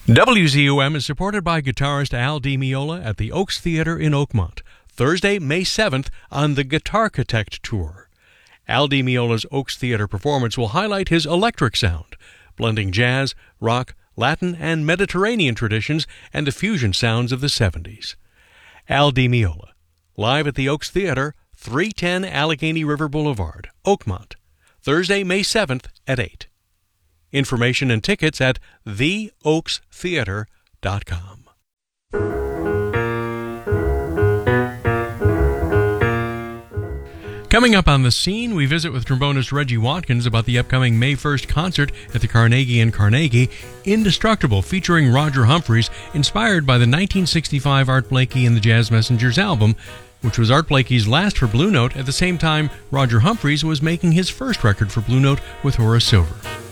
WZUM is supported by guitarist Al Di Meola at the Oaks Theater in Oakmont, Thursday, May 7th on the Guitarchitect Tour. Al Di Meola's Oaks Theater performance will highlight his electric sound, blending jazz, rock, Latin, and Mediterranean traditions and the fusion sounds of the 70s. Al Di Meola, live at the Oaks Theater, 310 Allegheny River Boulevard, Oakmont, Thursday, May 7th at 8. Information and tickets at theoakstheater.com. Coming up on The Scene, we visit with trombonist Reggie Watkins about the upcoming May 1st concert at the Carnegie in Carnegie, Indestructible, featuring Roger Humphries, inspired by the 1965 Art Blakey and the Jazz Messengers album, which was Art Blakey's last for Blue Note at the same time Roger Humphries was making his first record for Blue Note with Horace Silver.